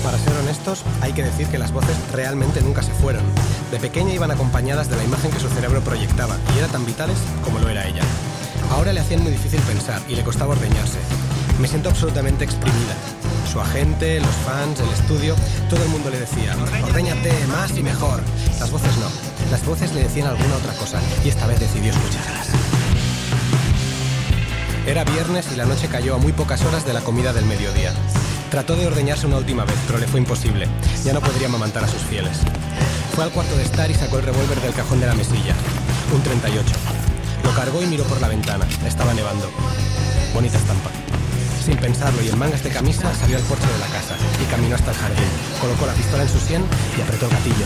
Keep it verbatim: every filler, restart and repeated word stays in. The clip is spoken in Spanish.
Para ser honestos, hay que decir que las voces realmente nunca se fueron. De pequeña iban acompañadas de la imagen que su cerebro proyectaba y eran tan vitales como lo era ella. Ahora le hacían muy difícil pensar y le costaba ordeñarse. Me siento absolutamente exprimida. Su agente, los fans, el estudio, todo el mundo le decía: ordéñate más y mejor. Las voces no. Las voces le decían alguna otra cosa y esta vez decidió escucharlas. Era viernes y la noche cayó a muy pocas horas de la comida del mediodía. Trató de ordeñarse una última vez, pero le fue imposible. Ya no podría amamantar a sus fieles. Fue al cuarto de estar y sacó el revólver del cajón de la mesilla. Un treinta y ocho. Lo cargó y miró por la ventana. Estaba nevando. Bonita estampa. Sin pensarlo y en mangas de camisa salió al porche de la casa y caminó hasta el jardín. Colocó la pistola en su sien y apretó el gatillo.